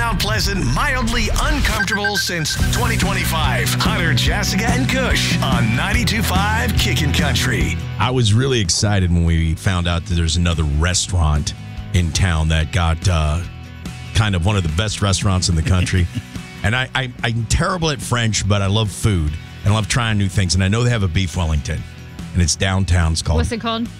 Mount Pleasant, mildly uncomfortable since 2025. Hunter, Jessica, and Kush on 92.5 Kickin' Country. I was really excited when we found out that there's another restaurant in town that got kind of one of the best restaurants in the country. And I'm terrible at French, but I love food and I love trying new things. And I know they have a beef Wellington, and it's downtown. It's called What's it called?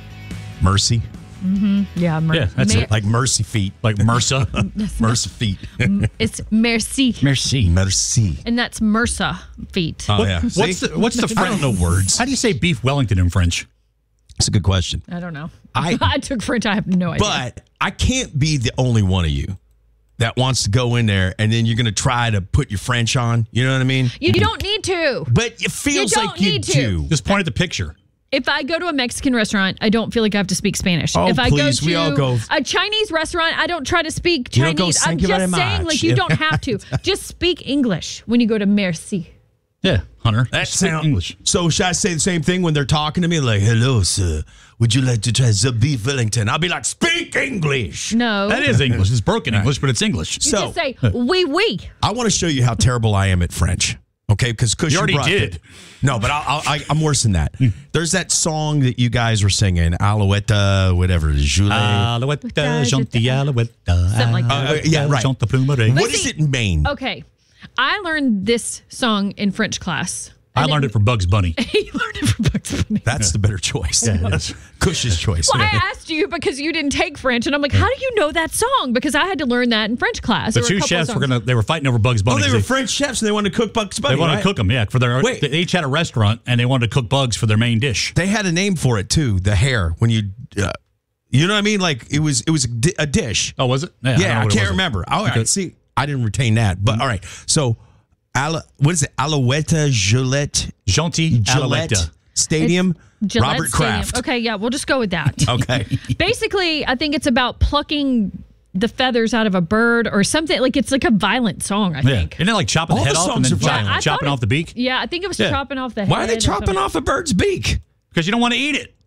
Mercy. Mm-hmm. Yeah, that's it. Like Mercy Feet. Like MRSA. Mercy Feet. It's Merci. Merci. And that's MRSA feet. Oh, yeah. What's the French? I don't know words. How do you say beef Wellington in French? That's a good question. I don't know. I took French. I have no idea. But I can't be the only one of you that wants to go in there and then you're going to try to put your French on. You know what I mean? You don't need to. But it feels like you do. Just point at the picture. If I go to a Mexican restaurant, I don't feel like I have to speak Spanish. Oh, if I please, go we all to go. A Chinese restaurant, I don't try to speak You don't go, Chinese. I'm "Thank you very just saying, much." like, you don't have to. Just speak English when you go to Merci. Yeah, Hunter. That Speak sound English. So should I say the same thing when they're talking to me? Like, hello, sir. Would you like to try the beef Wellington? I'll be like, speak English. No. That is English. It's broken English, but it's English. You just say, oui, oui. I want to show you how terrible I am at French. Okay, because You already did. No, but I'm worse than that. There's that song that you guys were singing, Alouette, whatever, Julie. Alouette, gentil Alouette. Something like that. Yeah, right. Gentil plumerie. What does it mean? Okay. I learned this song in French class. I learned it for Bugs Bunny. He learned it from Bugs Bunny. That's the better choice. Yeah, it is. Cush's choice. Well, I asked you because you didn't take French, and I'm like, how do you know that song? Because I had to learn that in French class. The There were a two couple chefs songs. they were fighting over Bugs Bunny. Oh, they were French chefs and they wanted to cook Bugs Bunny. They wanted to cook them, yeah. Wait. They each had a restaurant and they wanted to cook bugs for their main dish. They had a name for it too. The hair when you know what I mean? Like it was a dish. Oh, was it? Yeah, don't know I what it can't was. remember. All right, Okay. see, I didn't retain that, but all right. So, what is it? Alouette Gillette Gentil Gillette Alouette. Stadium. Gillette Robert Stadium. Kraft. Okay, yeah, we'll just go with that. Okay. Basically, I think it's about plucking the feathers out of a bird or something. Like, it's like a violent song, I Yeah. think. Isn't it like chopping All the head the off and songs then are violent. I chopping thought off the beak? Yeah, I think it was Yeah. chopping off the head. Why are they or chopping something. off a bird's beak? Because you don't want to eat it.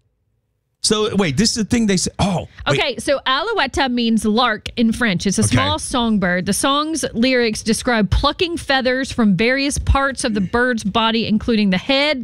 So wait, this is the thing they say. Oh, wait. Okay, so alouette means lark in French. It's a small songbird. The song's lyrics describe plucking feathers from various parts of the bird's body, including the head,